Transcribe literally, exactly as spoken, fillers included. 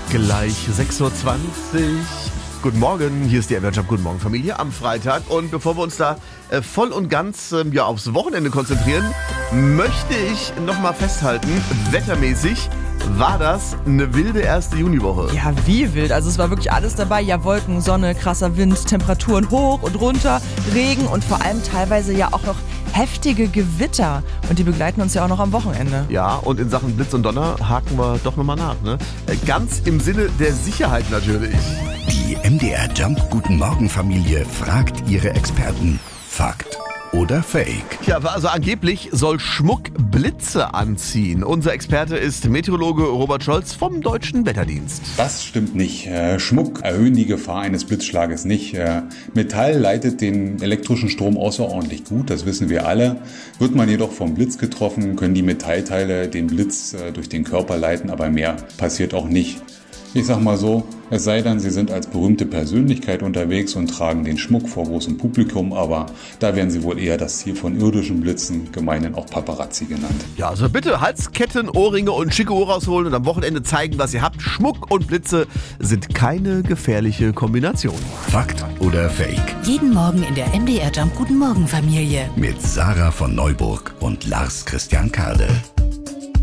Gleich sechs Uhr zwanzig. Guten Morgen, hier ist die Everjob Guten Morgen Familie am Freitag. Und bevor wir uns da äh, voll und ganz ähm, ja, aufs Wochenende konzentrieren, möchte ich nochmal festhalten, wettermäßig war das eine wilde erste Juniwoche. Ja, wie wild. Also es war wirklich alles dabei. Ja, Wolken, Sonne, krasser Wind, Temperaturen hoch und runter, Regen und vor allem teilweise ja auch noch heftige Gewitter. Und die begleiten uns ja auch noch am Wochenende. Ja, und in Sachen Blitz und Donner haken wir doch nochmal nach. Ne? Äh, Ganz im Sinne der Sicherheit natürlich. Die M D R Jump Guten Morgen Familie fragt ihre Experten. Fakt oder Fake? Ja, also angeblich soll Schmuck Blitze anziehen. Unser Experte ist Meteorologe Robert Scholz vom Deutschen Wetterdienst. Das stimmt nicht. Äh, Schmuck erhöhen die Gefahr eines Blitzschlages nicht. Äh, Metall leitet den elektrischen Strom außerordentlich gut, das wissen wir alle. Wird man jedoch vom Blitz getroffen, können die Metallteile den Blitz äh, durch den Körper leiten, aber mehr passiert auch nicht. Ich sag mal so, es sei denn, Sie sind als berühmte Persönlichkeit unterwegs und tragen den Schmuck vor großem Publikum, aber da wären Sie wohl eher das Ziel von irdischen Blitzen, gemeinhin auch Paparazzi genannt. Ja, also bitte Halsketten, Ohrringe und schicke Uhr rausholen und am Wochenende zeigen, was ihr habt. Schmuck und Blitze sind keine gefährliche Kombination. Fakt oder Fake? Jeden Morgen in der M D R Jump Guten Morgen Familie. Mit Sarah von Neuburg und Lars Christian Kade.